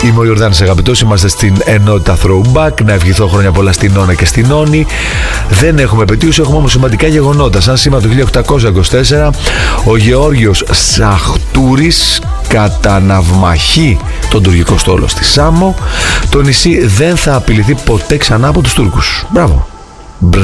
Είμαι ο Ιορδάνης Αγαπητός, είμαστε στην ενότητα Throwback. Να ευχηθώ χρόνια πολλά στην Όνα και στην Όνη. Δεν έχουμε επετείους, έχουμε όμως σημαντικά γεγονότα. Σαν σήμερα το 1824, ο Γεώργιος Σαχτούρης καταναυμαχεί τον τουρκικό στόλο στη Σάμο. Το νησί δεν θα απειληθεί ποτέ ξανά από τους Τούρκους. Μπράβο.